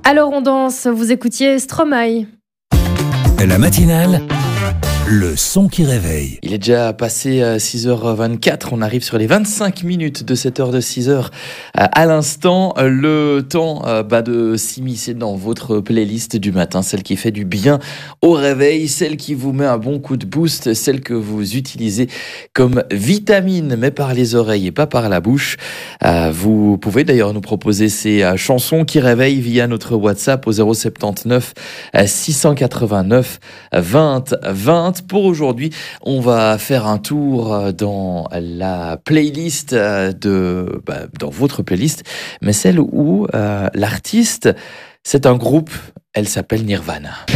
Alors on danse, vous écoutiez Stromae. La matinale, le son qui réveille. Il est déjà passé 6h24, on arrive sur les 25 minutes de cette heure de 6h à l'instant. Le temps de s'immiscer dans votre playlist du matin, celle qui fait du bien au réveil, celle qui vous met un bon coup de boost, celle que vous utilisez comme vitamine, mais par les oreilles et pas par la bouche. Vous pouvez d'ailleurs nous proposer ces chansons qui réveillent via notre WhatsApp au 079 689 20 20. Pour aujourd'hui, on va faire un tour dans la playlist dans votre playlist, mais celle où l'artiste, c'est un groupe, elle s'appelle Nirvana.